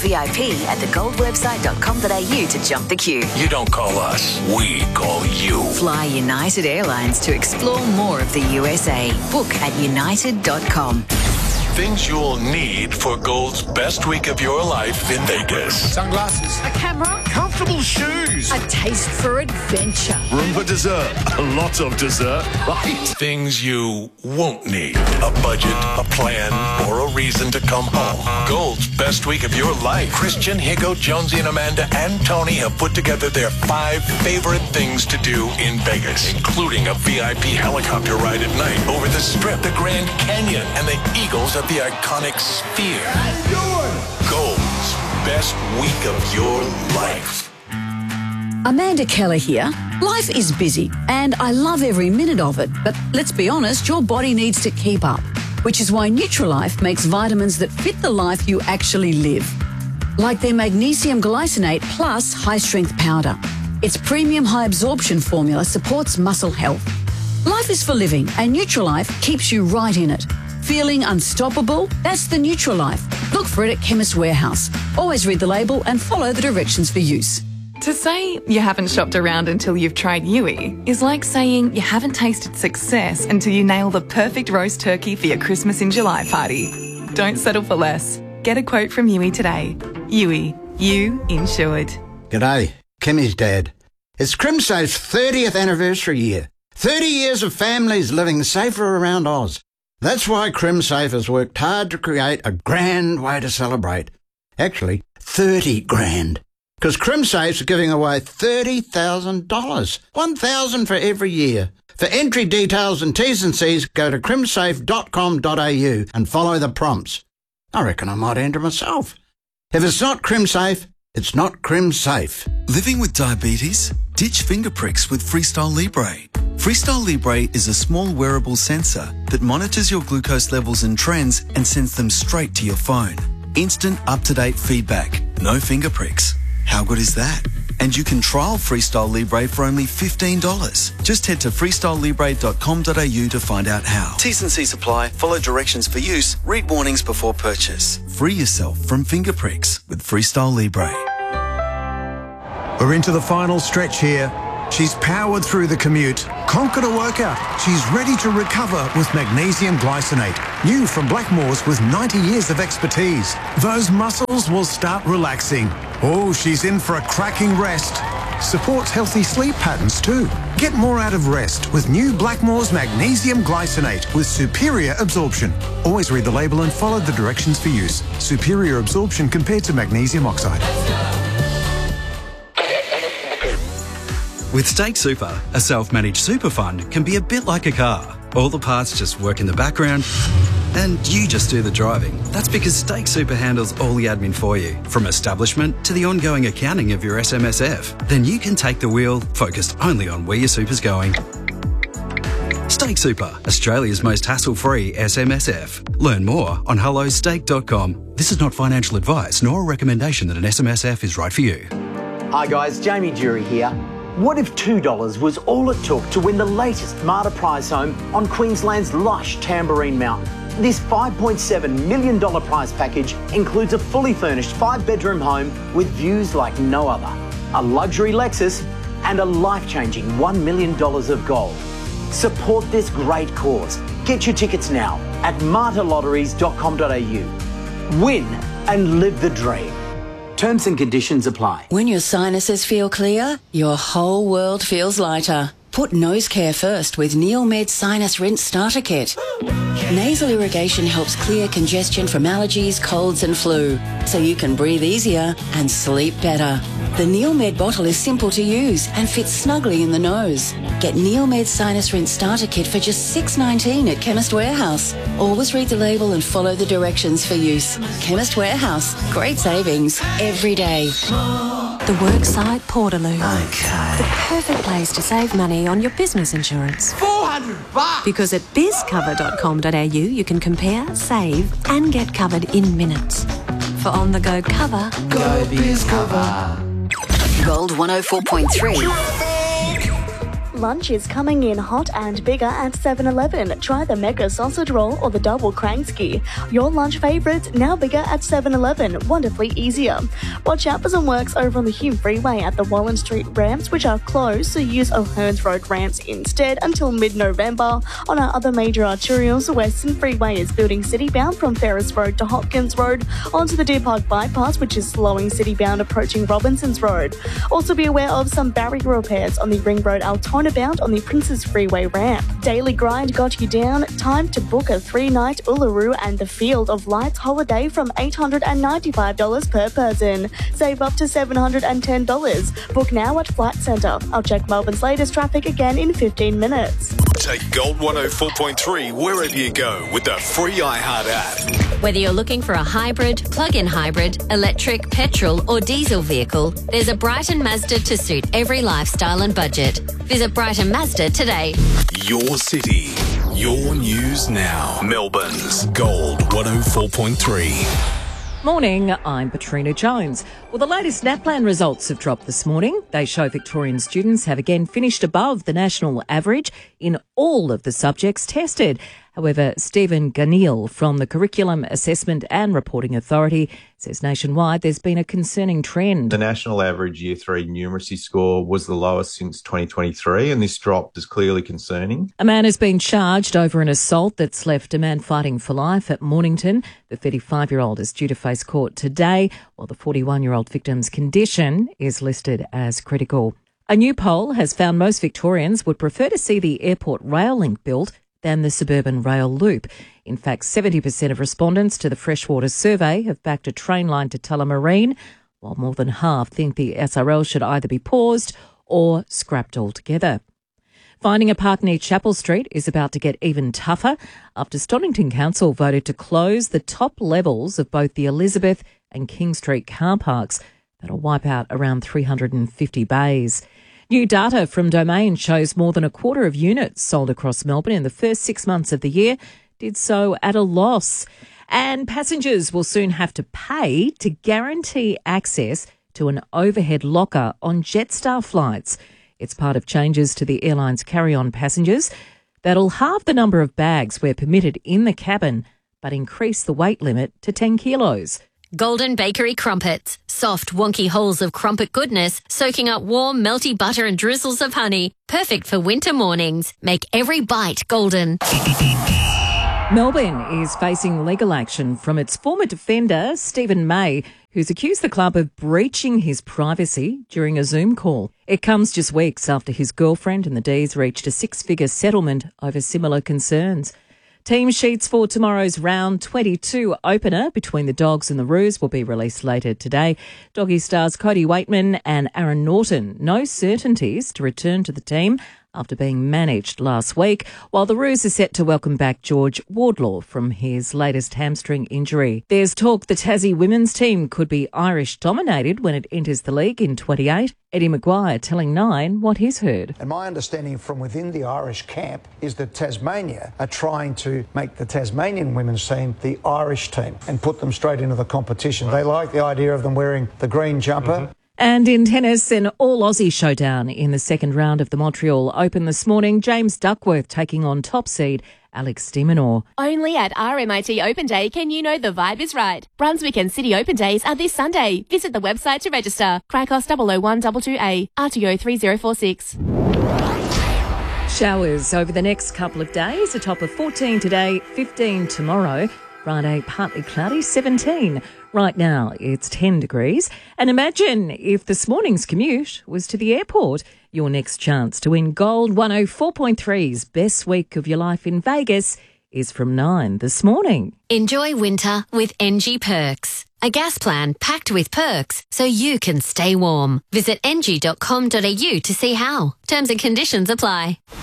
VIP at thegoldwebsite.com.au to jump the queue. You don't call us, we call you. Fly United Airlines to explore more of the USA. Book at united.com. Things you'll need for Gold's best week of your life in Vegas. Sunglasses. A camera. Comfortable shoes. A taste for adventure. Room for dessert. A lot of dessert, right? Things you won't need. A budget, a plan, or a reason to come home. Gold's best week of your life. Christian, Higo, Jonesy, and Amanda and Tony have put together their 5 favorite things to do in Vegas, including a VIP helicopter ride at night over the Strip, the Grand Canyon, and the Eagles at the iconic Sphere. Gold's best week of your life. Amanda Keller here. Life is busy and I love every minute of it, but let's be honest, your body needs to keep up, which is why Nutrilife makes vitamins that fit the life you actually live. Like their magnesium glycinate plus high-strength powder. Its premium high-absorption formula supports muscle health. Life is for living and Nutrilife keeps you right in it. Feeling unstoppable? That's the Nutrilife. Look for it at Chemist Warehouse. Always read the label and follow the directions for use. To say you haven't shopped around until you've tried Yui is like saying you haven't tasted success until you nail the perfect roast turkey for your Christmas in July party. Don't settle for less. Get a quote from Yui today. Yui, you insured. G'day, Kimmy's dad. It's CrimSafe's 30th anniversary year. 30 years of families living safer around Oz. That's why CrimSafe has worked hard to create a grand way to celebrate. Actually, 30 grand. Because CrimSafe's giving away $30,000. $1,000 for every year. For entry details and T's and C's, go to crimsafe.com.au and follow the prompts. I reckon I might enter myself. If it's not CrimSafe, it's not CrimSafe. Living with diabetes? Ditch finger pricks with Freestyle Libre. Freestyle Libre is a small wearable sensor that monitors your glucose levels and trends and sends them straight to your phone. Instant, up-to-date feedback. No finger pricks. How good is that? And you can trial Freestyle Libre for only $15. Just head to freestylelibre.com.au to find out how. T's and C's apply. Follow directions for use. Read warnings before purchase. Free yourself from finger pricks with Freestyle Libre. We're into the final stretch here. She's powered through the commute, conquered a workout. She's ready to recover with magnesium glycinate. New from Blackmores with 90 years of expertise. Those muscles will start relaxing. Oh, she's in for a cracking rest. Supports healthy sleep patterns too. Get more out of rest with new Blackmores magnesium glycinate with superior absorption. Always read the label and follow the directions for use. Superior absorption compared to magnesium oxide. With Stake Super, a self-managed super fund can be a bit like a car. All the parts just work in the background and you just do the driving. That's because Stake Super handles all the admin for you, from establishment to the ongoing accounting of your SMSF. Then you can take the wheel, focused only on where your super's going. Stake Super, Australia's most hassle-free SMSF. Learn more on hellostake.com. This is not financial advice nor a recommendation that an SMSF is right for you. Hi guys, Jamie Jury here. What if $2 was all it took to win the latest Marta prize home on Queensland's lush Tamborine Mountain? This $5.7 million prize package includes a fully furnished 5-bedroom home with views like no other, a luxury Lexus and a life-changing $1 million of gold. Support this great cause. Get your tickets now at martalotteries.com.au. Win and live the dream. Terms and conditions apply. When your sinuses feel clear, your whole world feels lighter. Put nose care first with Neomed Sinus Rinse Starter Kit. Nasal irrigation helps clear congestion from allergies, colds and flu, so you can breathe easier and sleep better. The Neomed bottle is simple to use and fits snugly in the nose. Get Neomed Sinus Rinse Starter Kit for just $6.19 at Chemist Warehouse. Always read the label and follow the directions for use. Chemist Warehouse. Great savings every day. The Worksite Portaloo. Okay. The perfect place to save money on your business insurance. $400! Because at bizcover.com.au you can compare, save and get covered in minutes. For on-the-go cover, Go BizCover. Gold 104.3. lunch is coming in hot and bigger at 7-Eleven. Try the Mega Sausage Roll or the Double Kransky. Your lunch favourites now bigger at 7-Eleven, wonderfully easier. Watch out for some works over on the Hume Freeway at the Wallen Street ramps, which are closed, so use O'Hearns Road ramps instead until mid-November. On our other major arterials, the Western Freeway is building citybound from Ferris Road to Hopkins Road onto the Deer Park Bypass, which is slowing citybound approaching Robinsons Road. Also be aware of some barrier repairs on the Ring Road Altona bound on the Princes Freeway ramp. Daily Grind got you down. Time to book a 3-night Uluru and the Field of Lights holiday from $895 per person. Save up to $710. Book now at Flight Centre. I'll check Melbourne's latest traffic again in 15 minutes. Take Gold 104.3 wherever you go with the free iHeart app. Whether you're looking for a hybrid, plug-in hybrid, electric, petrol or diesel vehicle, there's a Brighton Mazda to suit every lifestyle and budget. Visit Brighton Mazda today. Your city, your news now. Melbourne's Gold 104.3. Morning, I'm Katrina Jones. Well, the latest NAPLAN results have dropped this morning. They show Victorian students have again finished above the national average in all of the subjects tested. However, Stephen Ganiel from the Curriculum Assessment and Reporting Authority says nationwide there's been a concerning trend. The national average Year 3 numeracy score was the lowest since 2023, and this drop is clearly concerning. A man has been charged over an assault that's left a man fighting for life at Mornington. The 35-year-old is due to face court today, while the 41-year-old victim's condition is listed as critical. A new poll has found most Victorians would prefer to see the airport rail link built than the suburban rail loop. In fact, 70% of respondents to the Freshwater survey have backed a train line to Tullamarine, while more than half think the SRL should either be paused or scrapped altogether. Finding a park near Chapel Street is about to get even tougher after Stonington Council voted to close the top levels of both the Elizabeth and King Street car parks. That'll wipe out around 350 bays. New data from Domain shows more than a quarter of units sold across Melbourne in the first 6 months of the year did so at a loss. And passengers will soon have to pay to guarantee access to an overhead locker on Jetstar flights. It's part of changes to the airline's carry-on passengers that'll halve the number of bags we're permitted in the cabin, but increase the weight limit to 10 kilos. Golden Bakery Crumpets. Soft, wonky holes of crumpet goodness, soaking up warm, melty butter and drizzles of honey. Perfect for winter mornings. Make every bite golden. Melbourne is facing legal action from its former defender, Stephen May, who's accused the club of breaching his privacy during a Zoom call. It comes just weeks after his girlfriend and the D's reached a 6-figure settlement over similar concerns. Team sheets for tomorrow's round 22 opener between the Dogs and the Roos will be released later today. Doggy stars Cody Waitman and Aaron Norton, no certainties to return to the team after being managed last week, while the Roos are set to welcome back George Wardlaw from his latest hamstring injury. There's talk the Tassie women's team could be Irish-dominated when it enters the league in 28. Eddie Maguire telling Nine what he's heard. And my understanding from within the Irish camp is that Tasmania are trying to make the Tasmanian women's team the Irish team and put them straight into the competition. They like the idea of them wearing the green jumper. And in tennis, an all-Aussie showdown in the second round of the Montreal Open this morning. James Duckworth taking on top seed Alex de Minaur. Only at RMIT Open Day can you know the vibe is right. Brunswick and City Open Days are this Sunday. Visit the website to register. Cricos 00122A, RTO 3046. Showers over the next couple of days, a top of 14 today, 15 tomorrow. Friday, partly cloudy, 17. Right now, it's 10 degrees. And imagine if this morning's commute was to the airport. Your next chance to win Gold 104.3's Best Week of Your Life in Vegas is from 9 this morning. Enjoy winter with NG Perks. A gas plan packed with perks so you can stay warm. Visit ng.com.au to see how. Terms and conditions apply.